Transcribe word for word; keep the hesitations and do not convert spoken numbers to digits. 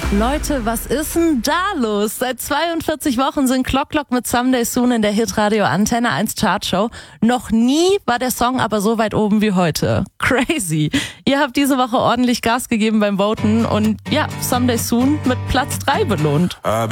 Leute, was ist denn da los? Seit zweiundvierzig Wochen sind Clock Clock mit Someday Soon in der Hitradio Antenne eins Chartshow. Noch nie war der Song aber so weit oben wie heute. Crazy. Ihr habt diese Woche ordentlich Gas gegeben beim Voten und ja, Someday Soon mit Platz drei belohnt.